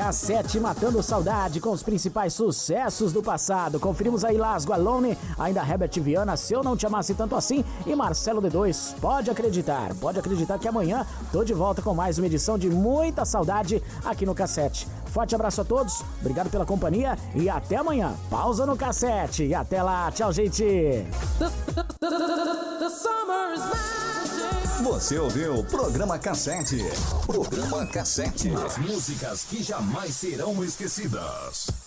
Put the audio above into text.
Cassete Matando Saudade com os principais sucessos do passado. Conferimos aí Lasgo Alone, ainda Herbert Viana, Se Eu Não Te Amasse Tanto Assim e Marcelo D2. Pode acreditar que amanhã tô de volta com mais uma edição de muita saudade aqui no Cassete. Forte abraço a todos, obrigado pela companhia e até amanhã. Pausa no Cassete e até lá. Tchau, gente. Você ouviu o Programa Cassete. Programa Cassete. As músicas que jamais serão esquecidas.